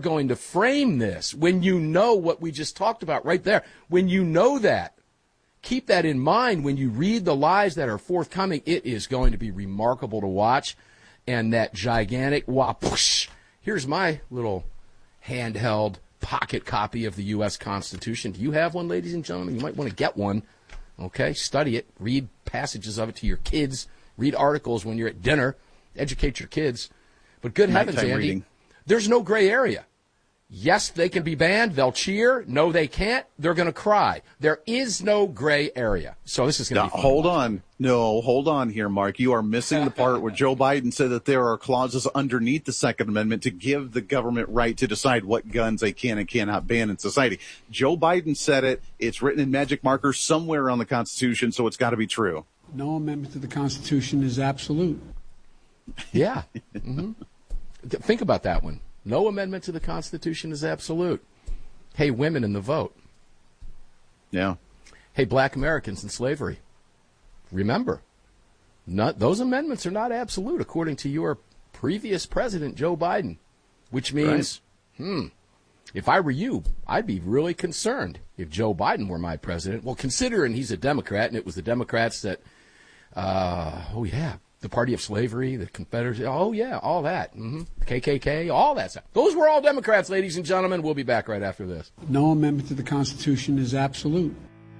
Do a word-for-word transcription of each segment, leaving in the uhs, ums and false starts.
going to frame this, when you know what we just talked about right there, when you know that, keep that in mind when you read the lies that are forthcoming. It is going to be remarkable to watch. And that gigantic, wow, whoosh, here's my little handheld pocket copy of the U S Constitution. Do you have one, ladies and gentlemen? You might want to get one. Okay, study it, read passages of it to your kids, read articles when you're at dinner, educate your kids. But good heavens, Andy, reading. There's no gray area. Yes, they can be banned. They'll cheer. No, they can't. They're going to cry. There is no gray area. So this is going to be fun. Hold on. No, hold on here, Mark. You are missing the part where Joe Biden said that there are clauses underneath the Second Amendment to give the government right to decide what guns they can and cannot ban in society. Joe Biden said it. It's written in magic markers somewhere on the Constitution, so it's got to be true. No amendment to the Constitution is absolute. Yeah. Mm-hmm. Think about that one. No amendment to the Constitution is absolute. Hey, women in the vote. Yeah. Hey, black Americans in slavery. Remember, not, those amendments are not absolute, according to your previous president, Joe Biden, which means, right. hmm, if I were you, I'd be really concerned if Joe Biden were my president. Well, considering he's a Democrat, and it was the Democrats that, uh, oh, yeah, the party of slavery, the Confederacy, oh, yeah, all that, mm-hmm. the K K K, all that stuff. Those were all Democrats, ladies and gentlemen. We'll be back right after this. No amendment to the Constitution is absolute.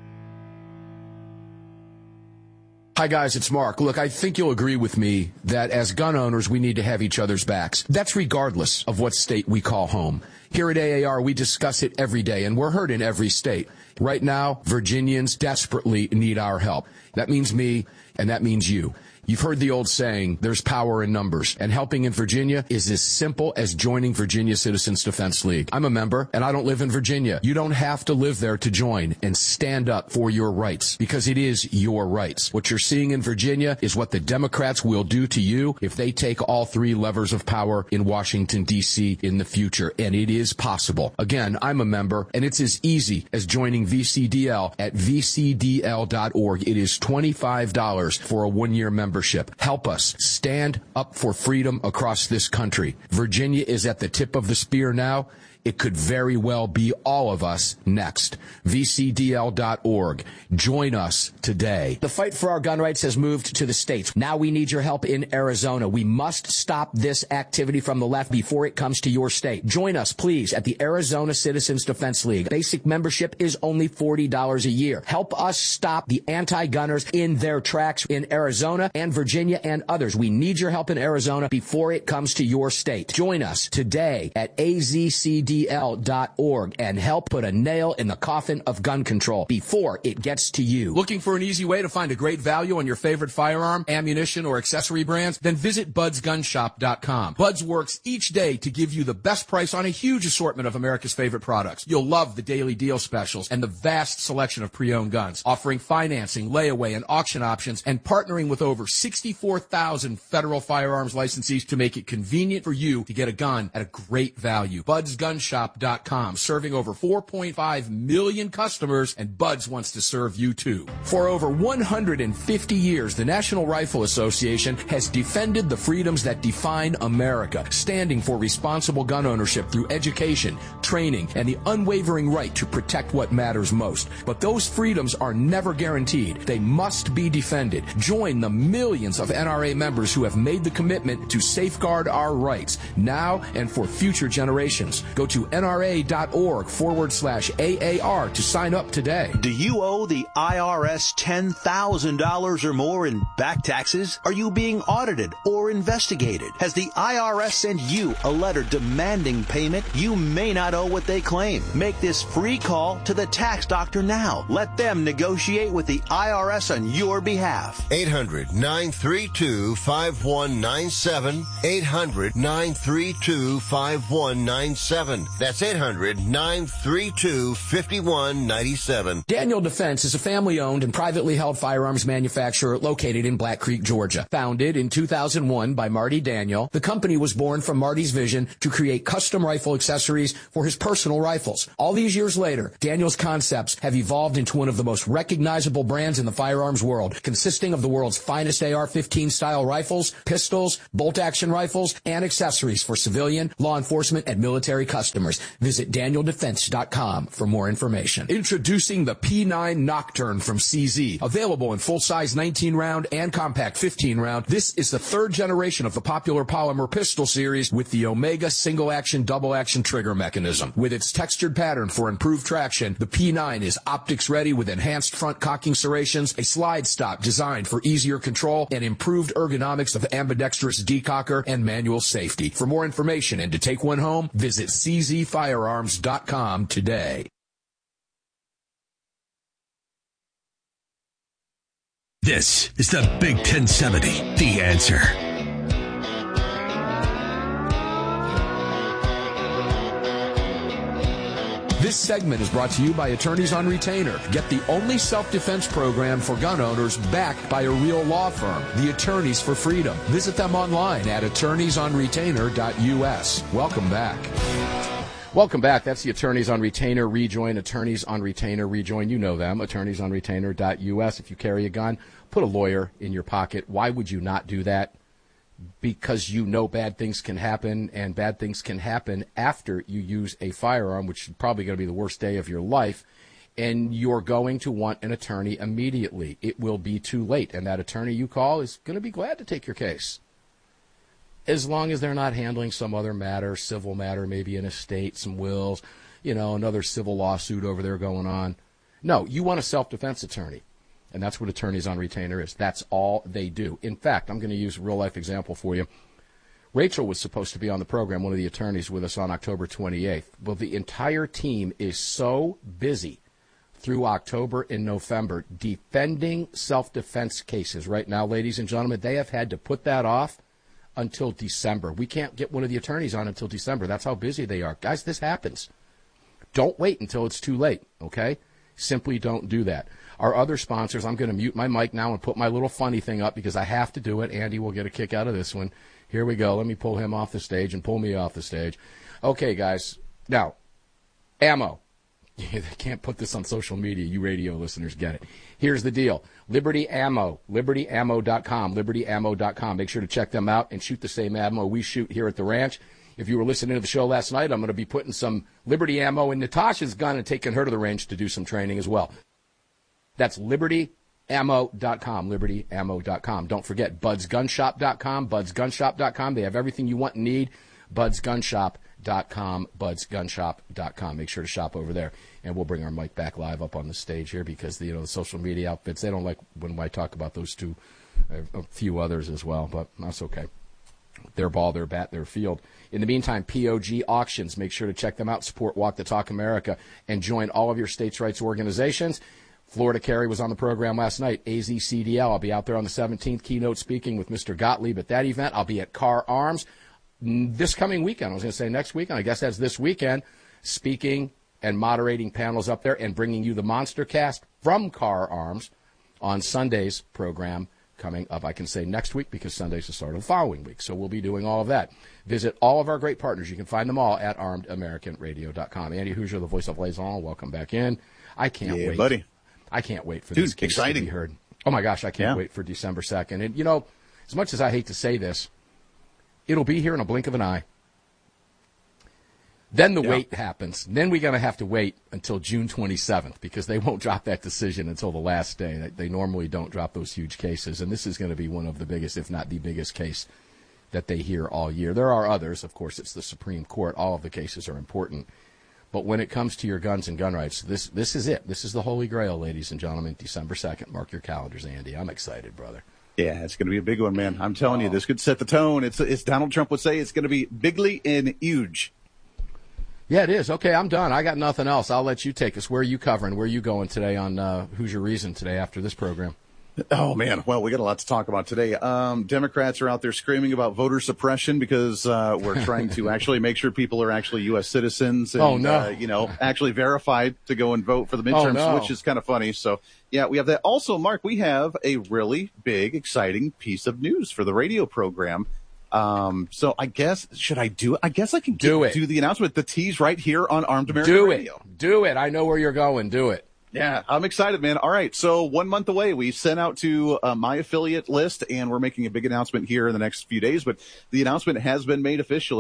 Hi, guys, it's Mark. Look, I think you'll agree with me that as gun owners, we need to have each other's backs. That's regardless of what state we call home. Here at A A R, we discuss it every day, and we're heard in every state. Right now, Virginians desperately need our help. That means me, and that means you. You've heard the old saying, there's power in numbers, and helping in Virginia is as simple as joining Virginia Citizens Defense League. I'm a member, and I don't live in Virginia. You don't have to live there to join and stand up for your rights, because it is your rights. What you're seeing in Virginia is what the Democrats will do to you if they take all three levers of power in Washington, D C in the future, and it is possible. Again, I'm a member, and it's as easy as joining V C D L at v c d l dot org. It is twenty-five dollars for a one-year membership. Help us stand up for freedom across this country. Virginia is at the tip of the spear now. It could very well be all of us next. v c d l dot org. Join us today. The fight for our gun rights has moved to the states. Now we need your help in Arizona. We must stop this activity from the left before it comes to your state. Join us, please, at the Arizona Citizens Defense League. Basic membership is only forty dollars a year. Help us stop the anti-gunners in their tracks in Arizona and Virginia and others. We need your help in Arizona before it comes to your state. Join us today at a z c d l dot org and help put a nail in the coffin of gun control before it gets to you. Looking for an easy way to find a great value on your favorite firearm, ammunition, or accessory brands? Then visit buds gun shop dot com. Buds works each day to give you the best price on a huge assortment of America's favorite products. You'll love the daily deal specials and the vast selection of pre-owned guns, offering financing, layaway, and auction options, and partnering with over sixty-four thousand federal firearms licensees to make it convenient for you to get a gun at a great value. buds gun shop dot com, serving over four point five million customers, and Buds wants to serve you too. For over one hundred fifty years, the National Rifle Association has defended the freedoms that define America, standing for responsible gun ownership through education, training, and the unwavering right to protect what matters most. But those freedoms are never guaranteed. They must be defended. Join the millions of N R A members who have made the commitment to safeguard our rights now and for future generations. Go to nra.org forward slash AAR to sign up today. Do you owe the I R S ten thousand dollars or more in back taxes? Are you being audited or investigated? Has the I R S sent you a letter demanding payment? You may not owe what they claim. Make this free call to the tax doctor now. Let them negotiate with the I R S on your behalf. eight hundred nine three two five one nine seven. eight hundred nine three two five one nine seven. That's eight hundred nine three two five one nine seven. Daniel Defense is a family-owned and privately held firearms manufacturer located in Black Creek, Georgia. Founded in two thousand one by Marty Daniel, the company was born from Marty's vision to create custom rifle accessories for his personal rifles. All these years later, Daniel's concepts have evolved into one of the most recognizable brands in the firearms world, consisting of the world's finest A R fifteen style rifles, pistols, bolt-action rifles, and accessories for civilian, law enforcement, and military customers. customers. Visit daniel defense dot com for more information. Introducing the P nine Nocturne from C Z. Available in full-size nineteen round and compact fifteen round. This is the third generation of the popular polymer pistol series with the Omega single-action, double-action trigger mechanism. With its textured pattern for improved traction, the P nine is optics-ready with enhanced front cocking serrations, a slide stop designed for easier control, and improved ergonomics of ambidextrous decocker and manual safety. For more information and to take one home, visit c z firearms dot com today. This is the Big ten seventy, The Answer. This segment is brought to you by Attorneys on Retainer. Get the only self-defense program for gun owners backed by a real law firm, the Attorneys for Freedom. Visit them online at attorneys on retainer dot u s. Welcome back. Welcome back. That's the Attorneys on Retainer. Rejoin Attorneys on Retainer. Rejoin. You know them. attorneys on retainer dot u s. If you carry a gun, put a lawyer in your pocket. Why would you not do that? Because you know bad things can happen, and bad things can happen after you use a firearm, which is probably going to be the worst day of your life, and you're going to want an attorney immediately. It will be too late, and that attorney you call is going to be glad to take your case, as long as they're not handling some other matter, civil matter, maybe an estate, some wills, you know, another civil lawsuit over there going on. No, you want a self-defense attorney. And that's what Attorneys on Retainer is. That's all they do. In fact, I'm going to use a real-life example for you. Rachel was supposed to be on the program, one of the attorneys with us on October twenty-eighth. Well, the entire team is so busy through October and November defending self-defense cases. Right now, ladies and gentlemen, they have had to put that off until December. We can't get one of the attorneys on until December. That's how busy they are. Guys, this happens. Don't wait until it's too late, okay? Simply don't do that. Our other sponsors, I'm going to mute my mic now and put my little funny thing up because I have to do it. Andy will get a kick out of this one. Here we go. Let me pull him off the stage and pull me off the stage. Okay, guys. Now, ammo. They can't put this on social media. You radio listeners get it. Here's the deal. Liberty Ammo, liberty ammo dot com, liberty ammo dot com. Make sure to check them out and shoot the same ammo we shoot here at the ranch. If you were listening to the show last night, I'm going to be putting some Liberty ammo in Natasha's gun and taking her to the range to do some training as well. That's liberty ammo dot com, liberty ammo dot com. Don't forget buds gun shop dot com, buds gun shop dot com. They have everything you want and need, buds gun shop dot com, buds gun shop dot com. Make sure to shop over there. And we'll bring our mic back live up on the stage here because the, you know, the social media outfits, they don't like when I talk about those two, a few others as well, but that's okay. Their ball, their bat, their field. In the meantime, P O G Auctions. Make sure to check them out. Support Walk the Talk America and join all of your states' rights organizations. Florida Carry was on the program last night. A Z C D L. I'll be out there on the seventeenth, keynote speaking with Mister Gottlieb at that event. I'll be at Car Arms this coming weekend. I was going to say next weekend. I guess that's this weekend. Speaking and moderating panels up there and bringing you the Monster Cast from Car Arms on Sunday's program coming up. I can say next week because Sunday's the start of the following week. So we'll be doing all of that. Visit all of our great partners. You can find them all at armed american radio dot com. Andy Hoosier, the voice of Liaison, welcome back in. I can't yeah, wait. buddy. I can't wait for Dude, this case exciting. to be heard. Oh, my gosh, I can't yeah. wait for December second. And, you know, as much as I hate to say this, it'll be here in a blink of an eye. Then the yeah. wait happens. Then we're going to have to wait until June twenty-seventh because they won't drop that decision until the last day. They normally don't drop those huge cases, and this is going to be one of the biggest, if not the biggest case that they hear all year. There are others. Of course, it's the Supreme Court. All of the cases are important. But when it comes to your guns and gun rights, this this is it. This is the Holy Grail, ladies and gentlemen. December second. Mark your calendars, Andy. I'm excited, brother. Yeah, it's going to be a big one, man. I'm telling oh. you, this could set the tone. It's, it's Donald Trump would say it's going to be bigly and huge. Yeah, it is. Okay, I'm done. I got nothing else. I'll let you take us. Where are you covering? Where are you going today on uh, Who's Your Reason today after this program? Oh, man. Well, we got a lot to talk about today. Um, Democrats are out there screaming about voter suppression because uh, we're trying to actually make sure people are actually U S citizens and, oh, no. uh, you know, actually verified to go and vote for the midterms, oh, no. which is kind of funny. So, yeah, we have that. Also, Mark, we have a really big, exciting piece of news for the radio program. Um, so I guess, should I do it? I guess I can do get, it. do the announcement, the tease right here on Armed American do Radio. It. Do it. I know where you're going. Do it. Yeah, I'm excited, man. All right, so one month away, we sent out to uh, my affiliate list, and we're making a big announcement here in the next few days. But the announcement has been made officially.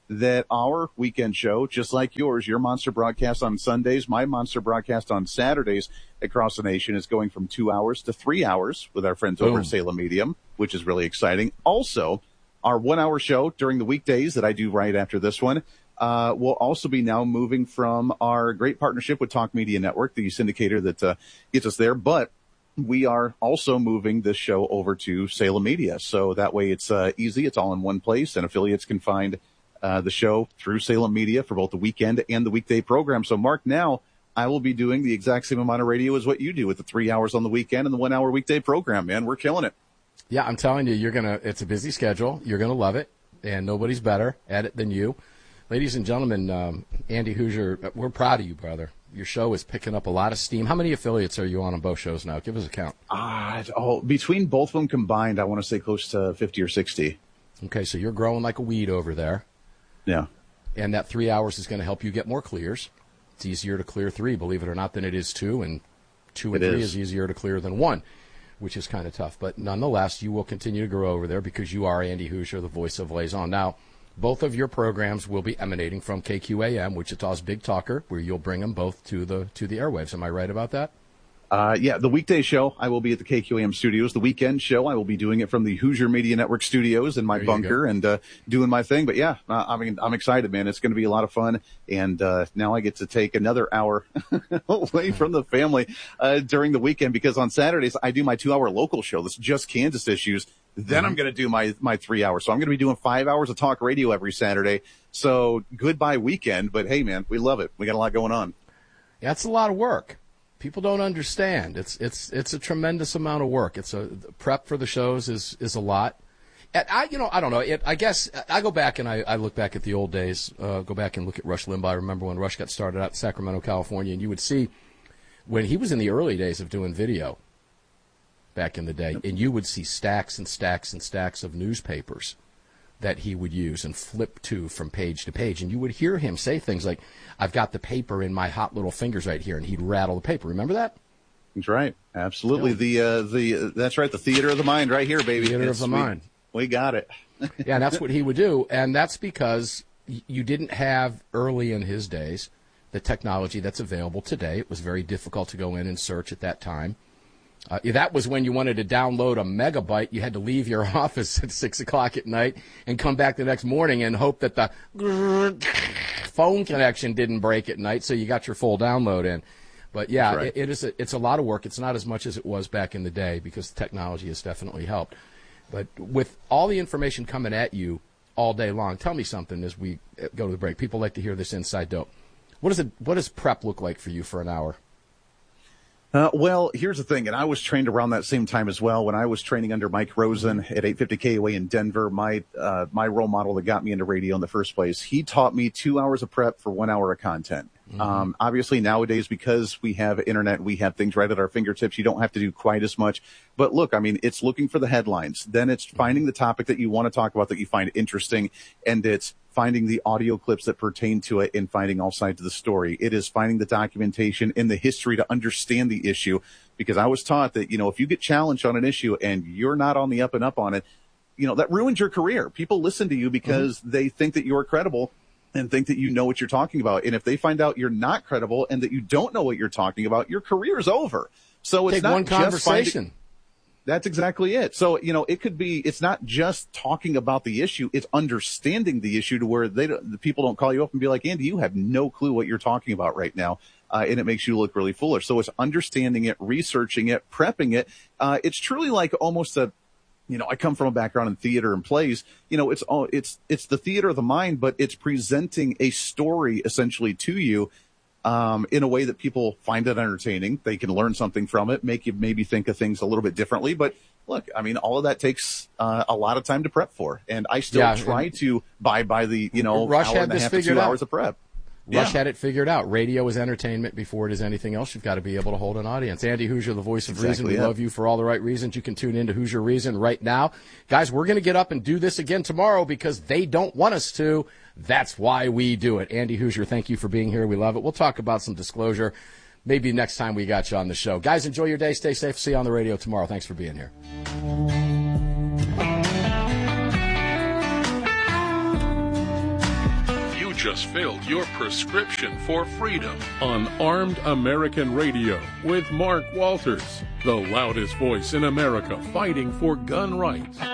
that our weekend show, just like yours, your monster broadcast on Sundays, my monster broadcast on Saturdays across the nation is going from two hours to three hours with our friends over Boom. at Salem Medium, which is really exciting. Also, our one-hour show during the weekdays that I do right after this one uh, will also be now moving from our great partnership with Talk Media Network, the syndicator that uh, gets us there, but we are also moving this show over to Salem Media. So that way it's uh, easy. It's all in one place, and affiliates can find uh, the show through Salem Media for both the weekend and the weekday program. So, Mark, now I will be doing the exact same amount of radio as what you do with the three hours on the weekend and the one hour weekday program, man. We're killing it. Yeah, I'm telling you, you're going to, it's a busy schedule. You're going to love it, and nobody's better at it than you. Ladies and gentlemen, um, Andy Hoosier, we're proud of you, brother. Your show is picking up a lot of steam. How many affiliates are you on on both shows now? Give us a count. Uh, oh, between both of them combined, I want to say close to fifty or sixty. Okay, so you're growing like a weed over there. Yeah. And that three hours is going to help you get more clears. It's easier to clear three, believe it or not, than it is two, and two and It three is. is easier to clear than one, which is kind of tough. But nonetheless, you will continue to grow over there because you are Andy Hoosier, the voice of Liaison. Now, both of your programs will be emanating from K Q A M, Wichita's Big Talker, where you'll bring them both to the to the airwaves. Am I right about that? Uh, yeah, the weekday show, I will be at the K Q A M studios. The weekend show, I will be doing it from the Hoosier Media Network studios in my There you bunker go. and uh, doing my thing. But yeah, uh, I mean, I'm excited, man. It's going to be a lot of fun. And uh, now I get to take another hour away from the family uh, during the weekend, because on Saturdays I do my two-hour local show. That's just Kansas issues. Then I'm going to do my my three hours. So I'm going to be doing five hours of talk radio every Saturday. So goodbye weekend. But hey, man, we love it. We got a lot going on. Yeah, it's a lot of work. People don't understand. It's it's it's a tremendous amount of work. It's a the prep for the shows is is a lot. And I you know I don't know. It, I guess I go back and I, I look back at the old days. Uh, go back and look at Rush Limbaugh. I remember when Rush got started out in Sacramento, California, and you would see when he was in the early days of doing video back in the day, and you would see stacks and stacks and stacks of newspapers that he would use and flip to from page to page. And you would hear him say things like, I've got the paper in my hot little fingers right here, and he'd rattle the paper. Remember that? That's right. Absolutely. The, uh, the, uh, that's right. The theater of the mind right here, baby. Theater It's- of the we, mind. We got it. Yeah, and that's what he would do. And that's because y- you didn't have early in his days the technology that's available today. It was very difficult to go in and search at that time. Uh, that was when you wanted to download a megabyte. You had to leave your office at six o'clock at night and come back the next morning and hope that the phone connection didn't break at night, so you got your full download in. But yeah, That's right. it, it is. A, it's a lot of work. It's not as much as it was back in the day because technology has definitely helped. But with all the information coming at you all day long, tell me something as we go to the break. People like to hear this inside dope. What does it? What does prep look like for you for an hour? Uh, well, here's the thing, and I was trained around that same time as well. When I was training under Mike Rosen at eight fifty K O A in Denver, my uh, my role model that got me into radio in the first place, he taught me two hours of prep for one hour of content. Mm-hmm. Um, obviously, nowadays, because we have internet, we have things right at our fingertips. You don't have to do quite as much. But look, I mean, it's looking for the headlines. Then it's finding the topic that you want to talk about that you find interesting, and it's finding the audio clips that pertain to it and finding all sides of the story. It is finding the documentation in the history to understand the issue, because I was taught that, you know, if you get challenged on an issue and you're not on the up and up on it, you know, that ruins your career. People listen to you because mm-hmm. they think that you're credible and think that you know what you're talking about. And if they find out you're not credible and that you don't know what you're talking about, your career's over. So it's Take not one just conversation. Finding- That's exactly it. So, you know, it could be, it's not just talking about the issue, it's understanding the issue to where they don't, the people don't call you up and be like, Andy, you have no clue what you're talking about right now. Uh, and it makes you look really foolish. So it's understanding it, researching it, prepping it. Uh, it's truly like almost a, you know, I come from a background in theater and plays, you know, it's all, it's, it's the theater of the mind, but it's presenting a story essentially to you. Um, in a way that people find it entertaining. They can learn something from it, make you maybe think of things a little bit differently. But look, I mean, all of that takes uh, a lot of time to prep for. And I still Yeah, try and to buy by the, you know, Rush hour had and a this half to figured two out. hours of prep. Rush Yeah. had it figured out. Radio is entertainment before it is anything else. You've got to be able to hold an audience. Andy Hoosier, the voice of Exactly reason. We it. love you for all the right reasons. You can tune in to Hoosier Reason right now. Guys, we're going to get up and do this again tomorrow because they don't want us to. That's why we do it. Andy Hoosier, thank you for being here. We love it. We'll talk about some disclosure maybe next time we got you on the show. Guys, enjoy your day. Stay safe. See you on the radio tomorrow. Thanks for being here. just filled your prescription for freedom. On Armed American Radio with Mark Walters, the loudest voice in America fighting for gun rights.